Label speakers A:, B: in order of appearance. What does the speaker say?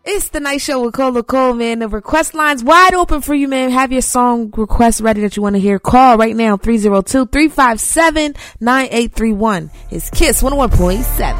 A: It's the Night Show with Cola Cole, man. The request line's wide open for you, man. Have your song request ready that you want to hear. Call right now, 302-357-9831. It's KISS 101.7.